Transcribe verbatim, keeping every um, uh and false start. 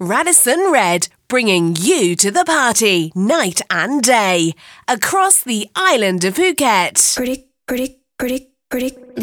Radisson Red, bringing you to the party night and day across the island of Phuket. Pretty, pretty, pretty, pretty.